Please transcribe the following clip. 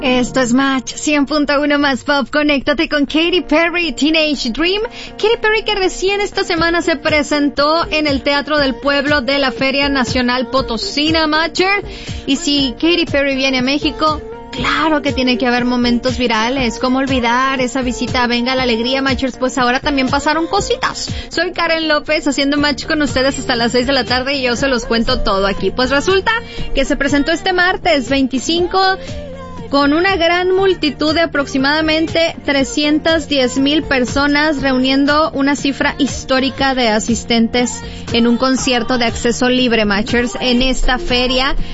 Esto es Match 100.1 más Pop. Conéctate con Katy Perry, Teenage Dream. Katy Perry, que recién esta semana se presentó en el Teatro del Pueblo de la Feria Nacional Potosina, Matcher. Y si Katy Perry viene a México, claro que tiene que haber momentos virales. ¿Cómo olvidar esa visita a Venga la Alegría, Matchers? Pues ahora también pasaron cositas. Soy Karen López, haciendo match con ustedes hasta las 6 de la tarde y yo se los cuento todo aquí. Pues resulta que se presentó este martes 25 con una gran multitud de aproximadamente 310,000 personas, reuniendo una cifra histórica de asistentes en un concierto de acceso libre, Matchers, en esta feria